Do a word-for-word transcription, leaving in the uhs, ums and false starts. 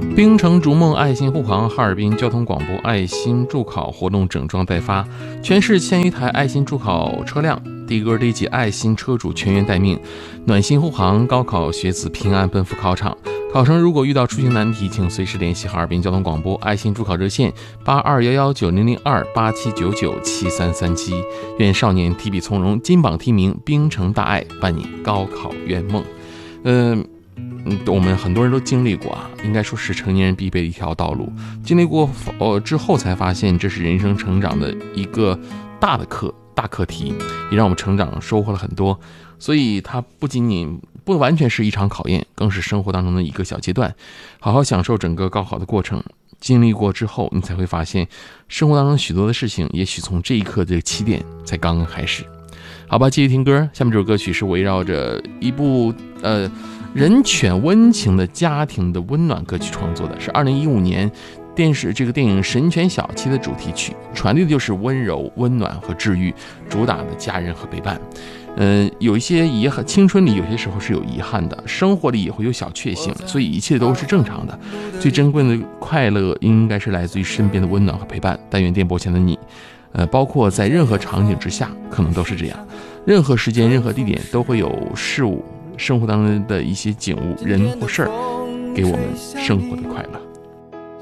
冰城逐梦爱心护航，哈尔滨交通广播爱心助考活动整装待发，全市千余台爱心助考车辆，第一个第一级爱心车主全员待命，暖心护航，高考学子平安奔赴考场。考生如果遇到出行难题，请随时联系哈尔滨交通广播爱心助考热线八二幺幺九零零二八七九九七三三七。愿少年提笔从容，金榜题名，冰城大爱，伴你高考圆梦。嗯、呃。嗯，我们很多人都经历过啊，应该说是成年人必备的一条道路。经历过呃之后，才发现这是人生成长的一个大的课、大课题，也让我们成长收获了很多。所以它不仅仅不完全是一场考验，更是生活当中的一个小阶段。好好享受整个高考的过程，经历过之后，你才会发现生活当中许多的事情，也许从这一刻这个起点才刚刚开始。好吧，继续听歌。下面这首歌曲是围绕着一部呃人犬温情的家庭的温暖歌曲创作的，是二零一五年电视这个电影《神犬小七》的主题曲，传递的就是温柔、温暖和治愈，主打的家人和陪伴。嗯、呃，有一些遗憾，青春里有些时候是有遗憾的，生活里也会有小确幸，所以一切都是正常的。最珍贵的快乐应该是来自于身边的温暖和陪伴。但愿电波前的你。呃，包括在任何场景之下，可能都是这样。任何时间、任何地点，都会有事物、生活当中的一些景物、人或事儿，给我们生活的快乐。